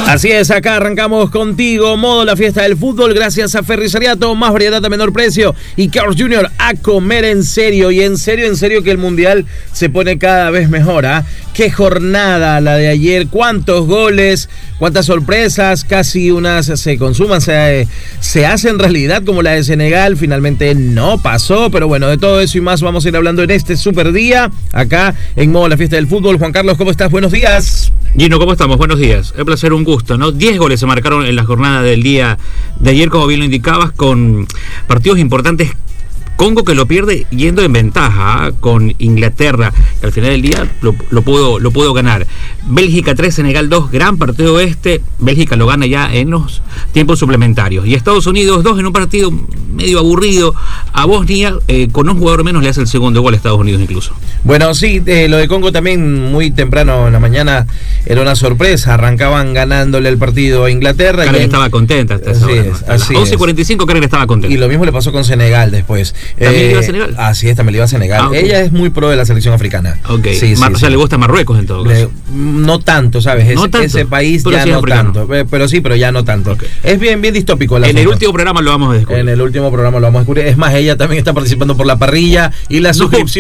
Así es, acá arrancamos contigo, modo la fiesta del fútbol, gracias a Ferrisariato, más variedad a menor precio, y Carl's Jr. a comer en serio, y en serio que el Mundial se pone cada vez mejor, ¿ah? Qué jornada la de ayer, cuántos goles, cuántas sorpresas, casi unas se consuman, se hacen realidad como la de Senegal, finalmente no pasó, pero bueno, de todo eso y más vamos a ir hablando en este super día, acá en modo la fiesta del fútbol. Juan Carlos, ¿cómo estás? Buenos días. Gino, ¿cómo estamos? Buenos días. Un placer, un gusto, ¿no? 10 goles se marcaron en la jornada del día de ayer, como bien lo indicabas, con partidos importantes. Congo que lo pierde yendo en ventaja con Inglaterra, que al final del día lo pudo ganar. Bélgica 3, Senegal 2, gran partido este. Bélgica lo gana ya en los tiempos suplementarios. Y Estados Unidos 2 en un partido medio aburrido a Bosnia, con un jugador menos le hace el segundo gol a Estados Unidos incluso. Bueno, sí, lo de Congo también muy temprano en la mañana era una sorpresa. Arrancaban ganándole el partido a Inglaterra. Karen estaba contenta hasta esa hora. A las 11:45 Karen estaba contenta. Y lo mismo le pasó con Senegal después. ¿También le iba a Senegal? Así es, también le iba a Senegal. Okay. Ella es muy pro de la selección africana. Ok, sí, o sea, le gusta Marruecos en todo caso. No tanto, ¿sabes? No tanto. Ese país pero ya sí no tanto. Pero ya no tanto. Okay. Es bien distópico. En el último programa lo vamos a descubrir. En el último programa lo vamos a descubrir. Es más, ella también está participando por la parrilla y la suscripción.